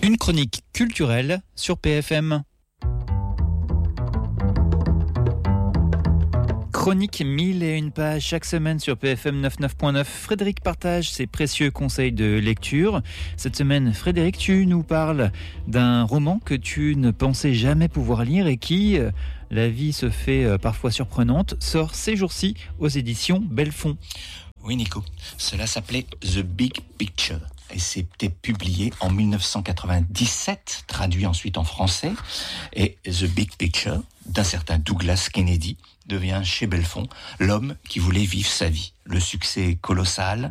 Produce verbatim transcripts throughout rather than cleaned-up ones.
Une chronique culturelle sur P F M. Chronique mille et une pages chaque semaine sur P F M quatre-vingt-neuf point neuf. Frédéric partage ses précieux conseils de lecture. Cette semaine, Frédéric, tu nous parles d'un roman que tu ne pensais jamais pouvoir lire et qui, la vie se fait parfois surprenante, sort ces jours-ci aux éditions Belfond. Oui, Nico, cela s'appelait The Big Picture et c'était publié en dix-neuf cent quatre-vingt-dix-sept, traduit ensuite en français. Et The Big Picture, d'un certain Douglas Kennedy, devient chez Belfond l'homme qui voulait vivre sa vie. Le succès est colossal,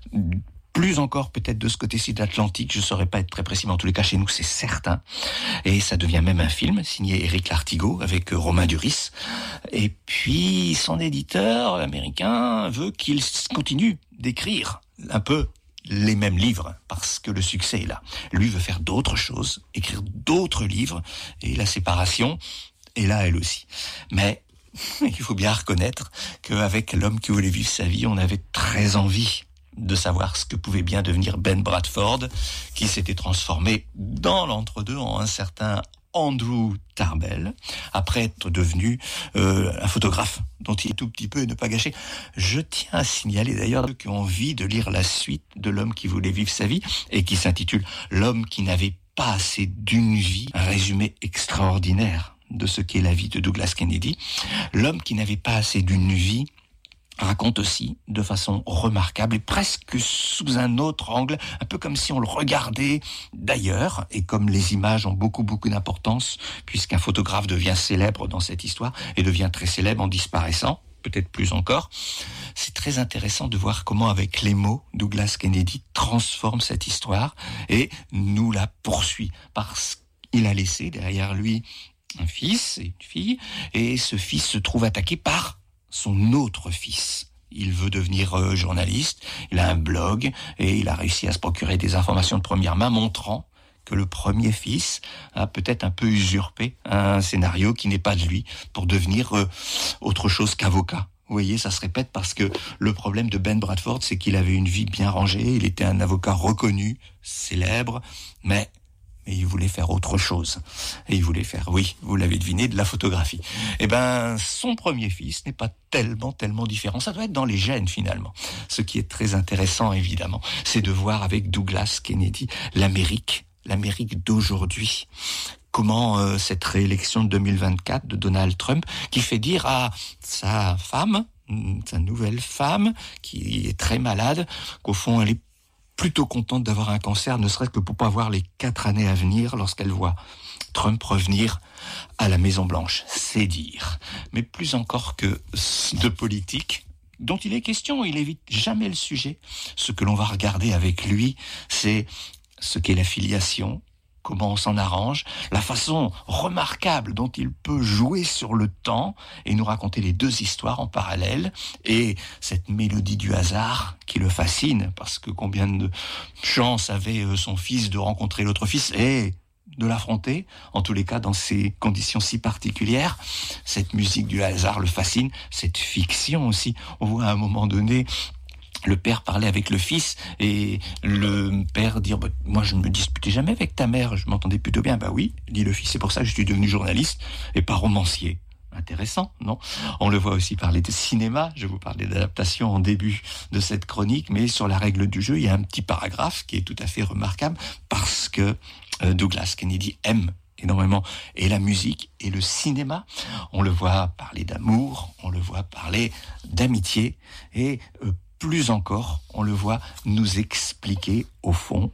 plus encore peut-être de ce côté-ci de l'Atlantique, je ne saurais pas être très précis, mais en tous les cas chez nous c'est certain. Et ça devient même un film signé Éric Lartigot avec Romain Duris. Et puis son éditeur américain veut qu'il continue d'écrire un peu les mêmes livres, parce que le succès est là. Lui veut faire d'autres choses, écrire d'autres livres, et la séparation est là elle aussi. Mais il faut bien reconnaître qu'avec l'homme qui voulait vivre sa vie, on avait très envie de savoir ce que pouvait bien devenir Ben Bradford, qui s'était transformé dans l'entre-deux en un certain Andrew Tarbell, après être devenu euh, un photographe dont il est tout petit peu et ne pas gâcher. Je tiens à signaler d'ailleurs ceux qui ont envie de lire la suite de L'homme qui voulait vivre sa vie et qui s'intitule L'homme qui n'avait pas assez d'une vie, un résumé extraordinaire de ce qu'est la vie de Douglas Kennedy. L'homme qui n'avait pas assez d'une vie raconte aussi de façon remarquable et presque sous un autre angle, un peu comme si on le regardait d'ailleurs, et comme les images ont beaucoup beaucoup d'importance, puisqu'un photographe devient célèbre dans cette histoire et devient très célèbre en disparaissant, peut-être plus encore. C'est très intéressant de voir comment avec les mots, Douglas Kennedy transforme cette histoire et nous la poursuit, parce qu'il a laissé derrière lui un fils et une fille, et ce fils se trouve attaqué par son autre fils. Il veut devenir euh, journaliste, il a un blog et il a réussi à se procurer des informations de première main montrant que le premier fils a peut-être un peu usurpé un scénario qui n'est pas de lui pour devenir euh, autre chose qu'avocat. Vous voyez, ça se répète parce que le problème de Ben Bradford, c'est qu'il avait une vie bien rangée, il était un avocat reconnu, célèbre, mais Mais il voulait faire autre chose. Et il voulait faire, oui, vous l'avez deviné, de la photographie. Eh ben, son premier fils n'est pas tellement, tellement différent. Ça doit être dans les gènes, finalement. Ce qui est très intéressant, évidemment, c'est de voir avec Douglas Kennedy l'Amérique, l'Amérique d'aujourd'hui. Comment euh, cette réélection de deux mille vingt-quatre de Donald Trump, qui fait dire à sa femme, sa nouvelle femme, qui est très malade, qu'au fond, elle est plutôt contente d'avoir un cancer, ne serait-ce que pour pas voir les quatre années à venir lorsqu'elle voit Trump revenir à la Maison-Blanche. C'est dire. Mais plus encore que de politique, dont il est question, il évite jamais le sujet. Ce que l'on va regarder avec lui, c'est ce qu'est la filiation, comment on s'en arrange, la façon remarquable dont il peut jouer sur le temps et nous raconter les deux histoires en parallèle, et cette mélodie du hasard qui le fascine, parce que combien de chance avait son fils de rencontrer l'autre fils et de l'affronter, en tous les cas dans ces conditions si particulières. Cette musique du hasard le fascine, cette fiction aussi. On voit à un moment donné le père parlait avec le fils et le père dire bah, « Moi, je ne me disputais jamais avec ta mère, je m'entendais plutôt bien. » Bah oui, dit le fils, c'est pour ça que je suis devenu journaliste et pas romancier. Intéressant, non ? On le voit aussi parler de cinéma. Je vous parlais d'adaptation en début de cette chronique, mais sur la règle du jeu, il y a un petit paragraphe qui est tout à fait remarquable parce que euh, Douglas Kennedy aime énormément et la musique et le cinéma. On le voit parler d'amour, on le voit parler d'amitié et euh, plus encore, on le voit nous expliquer au fond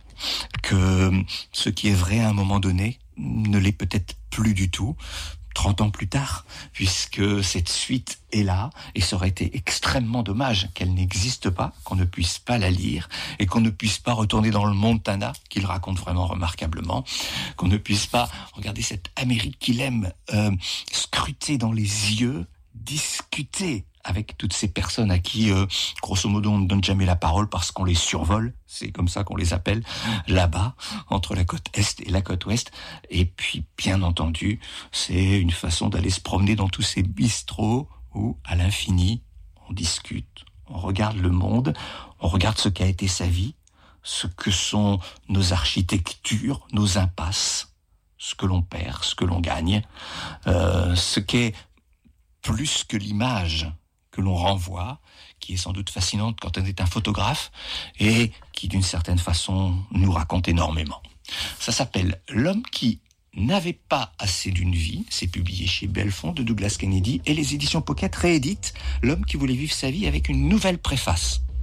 que ce qui est vrai à un moment donné ne l'est peut-être plus du tout, trente ans plus tard, puisque cette suite est là, et ça aurait été extrêmement dommage qu'elle n'existe pas, qu'on ne puisse pas la lire, et qu'on ne puisse pas retourner dans le Montana, qu'il raconte vraiment remarquablement, qu'on ne puisse pas regarder cette Amérique qu'il aime, euh, scruter dans les yeux, discuter avec toutes ces personnes à qui, euh, grosso modo, on ne donne jamais la parole parce qu'on les survole, c'est comme ça qu'on les appelle, là-bas, entre la côte Est et la côte Ouest. Et puis, bien entendu, c'est une façon d'aller se promener dans tous ces bistrots où, à l'infini, on discute, on regarde le monde, on regarde ce qu'a été sa vie, ce que sont nos architectures, nos impasses, ce que l'on perd, ce que l'on gagne, euh, ce qu'est plus que l'image que l'on renvoie, qui est sans doute fascinante quand on est un photographe et qui, d'une certaine façon, nous raconte énormément. Ça s'appelle « L'homme qui n'avait pas assez d'une vie », c'est publié chez Belfond de Douglas Kennedy, et les éditions Pocket rééditent « L'homme qui voulait vivre sa vie » avec une nouvelle préface.